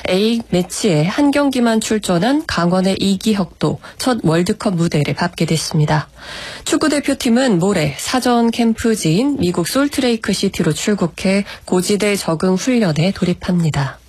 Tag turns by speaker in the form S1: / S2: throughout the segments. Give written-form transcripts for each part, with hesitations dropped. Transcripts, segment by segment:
S1: A매치에 한 경기만 출전한 강원의 이기혁도 첫 월드컵 무대를 밟게 됐습니다. 축구대표팀은 모레 사전 캠프지인 미국 솔트레이크 시티로 출국해 고지대 적응 훈련에 돌입합니다.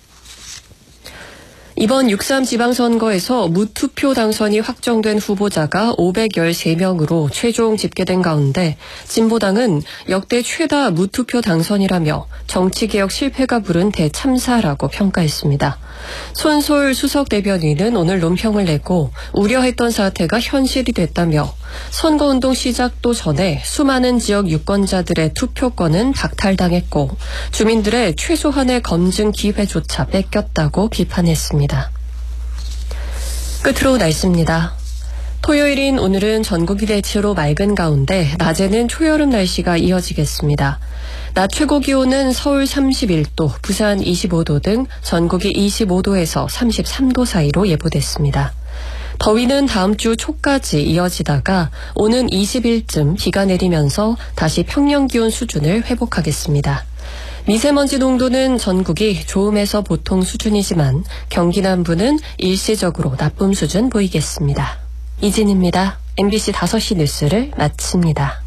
S1: 이번 6.3 지방선거에서 무투표 당선이 확정된 후보자가 513명으로 최종 집계된 가운데 진보당은 역대 최다 무투표 당선이라며 정치개혁 실패가 부른 대참사라고 평가했습니다. 손솔 수석 대변인은 오늘 논평을 내고 우려했던 사태가 현실이 됐다며 선거운동 시작도 전에 수많은 지역 유권자들의 투표권은 박탈당했고 주민들의 최소한의 검증 기회조차 뺏겼다고 비판했습니다. 끝으로 날씨입니다. 토요일인 오늘은 전국이 대체로 맑은 가운데 낮에는 초여름 날씨가 이어지겠습니다. 낮 최고 기온은 서울 31도, 부산 25도 등 전국이 25도에서 33도 사이로 예보됐습니다. 더위는 다음 주 초까지 이어지다가 오는 20일쯤 비가 내리면서 다시 평년 기온 수준을 회복하겠습니다. 미세먼지 농도는 전국이 좋음에서 보통 수준이지만 경기 남부는 일시적으로 나쁨 수준 보이겠습니다. 이진입니다. MBC 5시 뉴스를 마칩니다.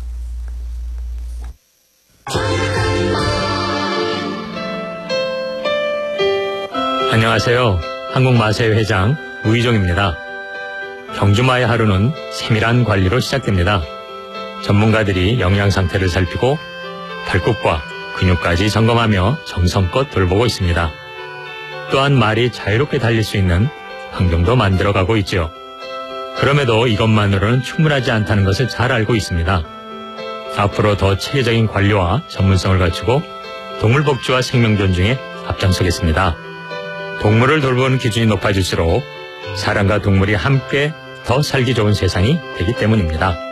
S2: 안녕하세요. 한국마사회 회장 우희종입니다. 경주마의 하루는 세밀한 관리로 시작됩니다. 전문가들이 영양 상태를 살피고 발굽과 근육까지 점검하며 정성껏 돌보고 있습니다. 또한 말이 자유롭게 달릴 수 있는 환경도 만들어가고 있지요. 그럼에도 이것만으로는 충분하지 않다는 것을 잘 알고 있습니다. 앞으로 더 체계적인 관리와 전문성을 갖추고 동물 복지와 생명 존중에 앞장서겠습니다. 동물을 돌보는 기준이 높아질수록 사람과 동물이 함께 더 살기 좋은 세상이 되기 때문입니다.